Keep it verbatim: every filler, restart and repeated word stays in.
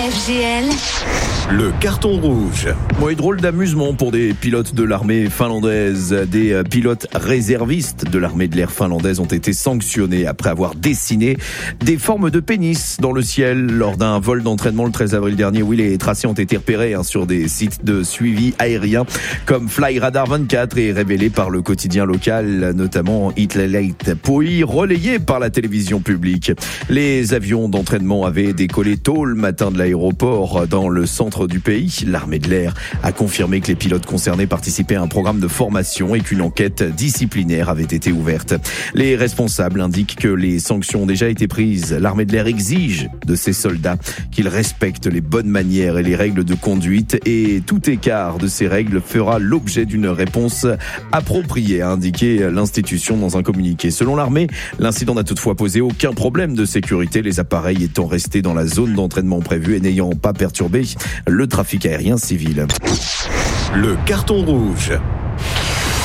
F G L. Le carton rouge. Bon, et drôle d'amusement pour des pilotes de l'armée finlandaise. Des pilotes réservistes de l'armée de l'air finlandaise ont été sanctionnés après avoir dessiné des formes de pénis dans le ciel lors d'un vol d'entraînement le treize avril dernier. Oui, les tracés ont été repérés hein, sur des sites de suivi aérien comme Flyradar vingt-quatre et révélés par le quotidien local, notamment Iltalehti, puis relayés par la télévision publique. Les avions d'entraînement avaient décollé tôt le matin de l'aéroport dans le centre du pays. L'armée de l'air a confirmé que les pilotes concernés participaient à un programme de formation et qu'une enquête disciplinaire avait été ouverte. Les responsables indiquent que les sanctions ont déjà été prises. L'armée de l'air exige de ses soldats qu'ils respectent les bonnes manières et les règles de conduite, et tout écart de ces règles fera l'objet d'une réponse appropriée, a indiqué l'institution dans un communiqué. Selon l'armée, l'incident n'a toutefois posé aucun problème de sécurité, les appareils étant restés dans la zone d'entraînement prévue et n'ayant pas perturbé le trafic aérien civil. Le carton rouge.